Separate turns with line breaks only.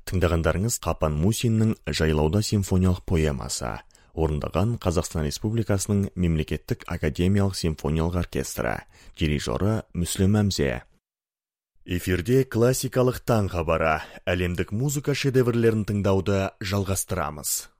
Тыңдағандарыңыз Қапан Мусиннің «Жайлауда» симфониялық поэмасы, орындаған Қазақстан Республикасының Мемлекеттік академиялық симфониялық оркестрі, дирижері Мүслім Әмзе. Эфирде классикалық таң хабары, әлемдік музыка шедеврлерін тыңдауды жалғастырамыз.